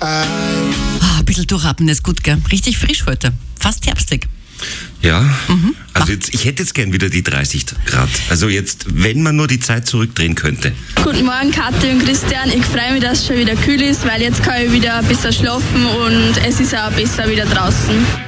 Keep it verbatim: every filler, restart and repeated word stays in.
Ah, ein bisschen durchatmen ist gut, gell? Richtig frisch heute. Fast herbstig. Ja, mhm. also jetzt, ich hätte jetzt gern wieder die dreißig Grad. Also jetzt, wenn man nur die Zeit zurückdrehen könnte. Guten Morgen, Kathi und Christian. Ich freue mich, dass es schon wieder kühl ist, weil jetzt kann ich wieder besser schlafen und es ist auch besser wieder draußen.